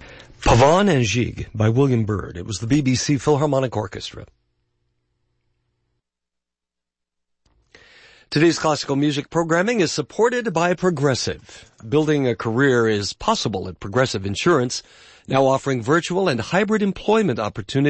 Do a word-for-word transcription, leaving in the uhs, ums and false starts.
Pavane and Gigue by William Byrd. It was the B B C Philharmonic Orchestra. Today's classical music programming is supported by Progressive. Building a career is possible at Progressive Insurance, now offering virtual and hybrid employment opportunities